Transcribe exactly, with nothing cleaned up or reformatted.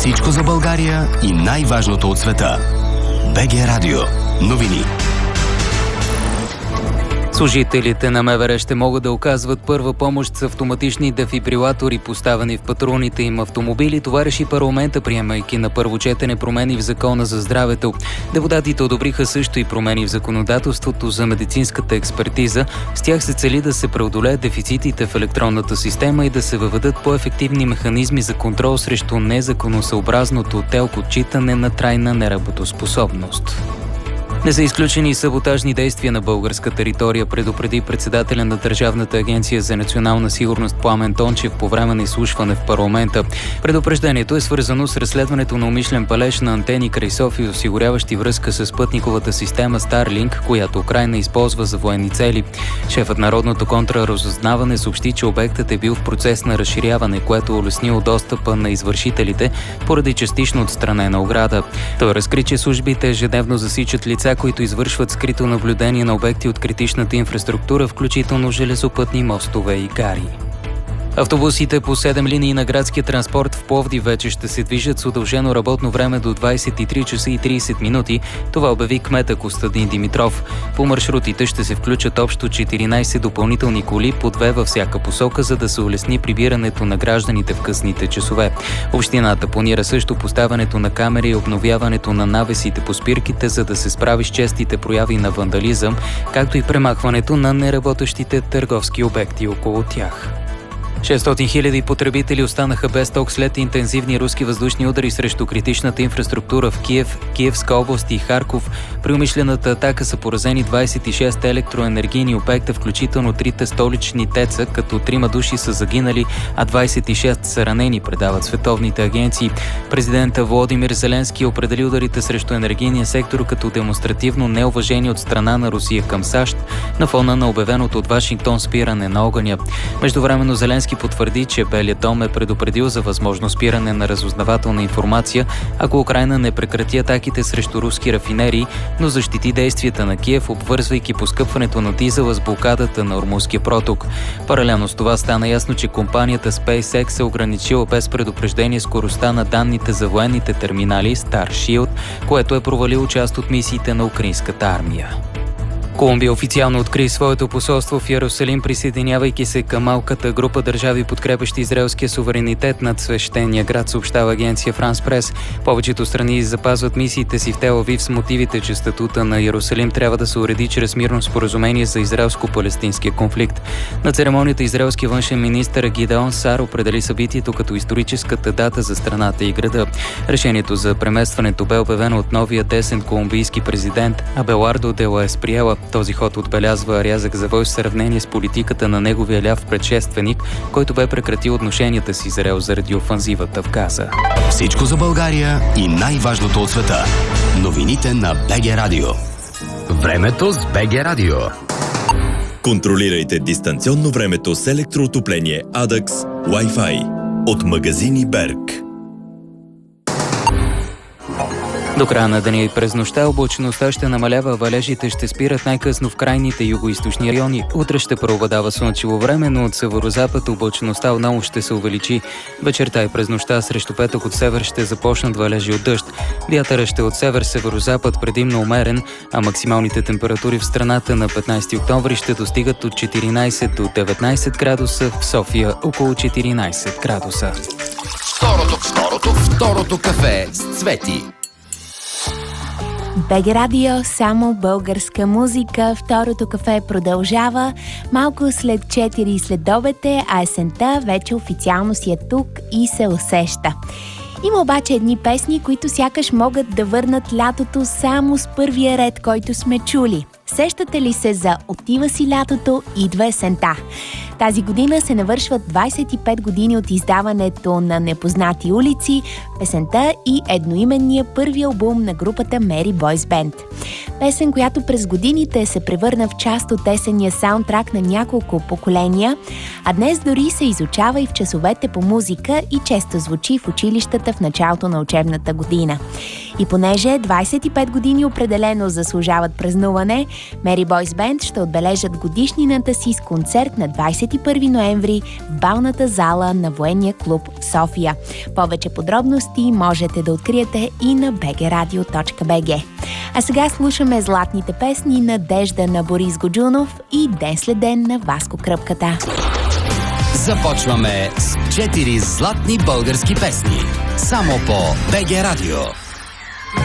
Всичко за България и най-важното от света. БГ Радио. Новини. Служителите на МВР ще могат да оказват първа помощ с автоматични дефибрилатори, поставени в патрулните им автомобили. Това реши парламента, приемайки на първо четене промени в Закона за здравето. Депутатите одобриха също и промени в законодателството за медицинската експертиза. С тях се цели да се преодолеят дефицитите в електронната система и да се въведат по-ефективни механизми за контрол срещу незаконосъобразното ТЕЛК отчитане на трайна неработоспособност. Не са изключени саботажни действия на българска територия, предупреди председателя на Държавната агенция за национална сигурност Пламен Тончев по време на изслушване в парламента. Предупреждението е свързано с разследването на умишлен палеж на антени край София, осигуряващи връзка с спътниковата система Starlink, която Украйна използва за военни цели. Шефът на Народното контраразузнаване съобщи, че обектът е бил в процес на разширяване, което улеснило достъпа на извършителите поради частично отстранена ограда. Той разкри, че службите ежедневно засичат лица, които извършват скрито наблюдение на обекти от критичната инфраструктура, включително железопътни мостове и гари. Автобусите по седем линии на градския транспорт в Пловдив вече ще се движат с удължено работно време до двадесет и три часа и тридесет минути. Това обяви кмета Костадин Димитров. По маршрутите ще се включат общо четиринадесет допълнителни коли, по две във всяка посока, за да се улесни прибирането на гражданите в късните часове. Общината планира също поставянето на камери и обновяването на навесите по спирките, за да се справи с честите прояви на вандализъм, както и премахването на неработещите търговски обекти около тях. шестстотин хиляди потребители останаха без ток след интензивни руски въздушни удари срещу критичната инфраструктура в Киев, Киевска област и Харков. При умишлената атака са поразени двадесет и шест електроенергийни обекта, включително трите столични теца, като трима души са загинали, а двадесет и шест са ранени, предават световните агенции. Президентът Володимир Зеленски определи ударите срещу енергийния сектор като демонстративно неуважение от страна на Русия към САЩ на фона на обявеното от Вашингтон спиране на огъня. Междувременно Зеленски потвърди, че Белият дом е предупредил за възможно спиране на разузнавателна информация, ако Украйна не прекрати атаките срещу руски рафинерии, но защити действията на Киев, обвързвайки поскъпването на дизела с блокадата на Ормузския проток. Паралелно с това стана ясно, че компанията SpaceX е ограничила без предупреждение скоростта на данните за военните терминали Starship, което е провалило част от мисиите на украинската армия. Колумбия официално откри своето посолство в Йерусалим, присъединявайки се към малката група държави, подкрепящи израелския суверенитет над свещения град, съобщава агенция Франс Прес. Повечето страни запазват мисиите си в Тел Авив с мотивите, че статута на Йерусалим трябва да се уреди чрез мирно споразумение за израелско-палестинския конфликт. На церемонията израелски външен министър Гидеон Сар определи събитието като историческата дата за страната и града. Решението за преместването бе обявено от новия десен колумбийски президент Абелардо де ла Есприела. Този ход отбелязва рязък завой в сравнение с политиката на неговия ляв предшественик, който бе прекратил отношенията с Израел заради офанзивата в Газа. Всичко за България и най-важното от света. Новините на БГ Радио. Времето с БГ Радио. Контролирайте дистанционно времето с електроотопление Адакс Wi-Fi от магазини Берг. До края на деня и през нощта облачността ще намалява, валежите ще спират най-късно в крайните югоизточни райони. Утре ще преобладава слънчево време, но от северозапад облачността отново ще се увеличи. Вечерта и през нощта срещу петък от север ще започнат валежи от дъжд. Вятърът ще от север-северозапад предимно умерен, а максималните температури в страната на петнадесети октомври ще достигат от четиринадесет до деветнадесет градуса, в София около четиринадесет градуса. Второто, второто, второто кафе с Цвети. БГ Радио, само българска музика. Второто кафе продължава. Малко след четири следобед е, а есента вече официално си е тук и се усеща. Има обаче едни песни, които сякаш могат да върнат лятото само с първия ред, който сме чули. Сещате ли се за "Отива си лятото, идва есента"? Тази година се навършват двадесет и пет години от издаването на "Непознати улици", песента и едноименния първи албум на групата Merry Boys Band. Песен, която през годините се превърна в част от есенния саундтрак на няколко поколения, а днес дори се изучава и в часовете по музика и често звучи в училищата в началото на учебната година. И понеже двадесет и пет години определено заслужават празнуване, Merry Boys Band ще отбележат годишнината си с концерт на двадесет двадесет и първи ноември в балната зала на Военния клуб в София. Повече подробности можете да откриете и на би джи радио точка би джи. А сега слушаме златните песни Надежда на Борис Годжунов и Ден след ден на Васко Кръпката. Започваме с четири златни български песни. Само по би джи Радио.